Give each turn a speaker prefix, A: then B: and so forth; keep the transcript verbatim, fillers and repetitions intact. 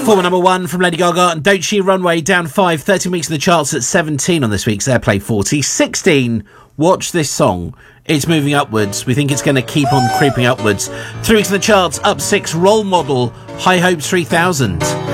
A: Former number one from Lady Gaga and Don't She Runway, down five, thirteen weeks in the charts at seventeen on this week's Airplay forty. sixteen, watch this song. It's moving upwards. We think it's going to keep on creeping upwards. Three weeks in the charts, up six, Role Model, High Hopes three thousand.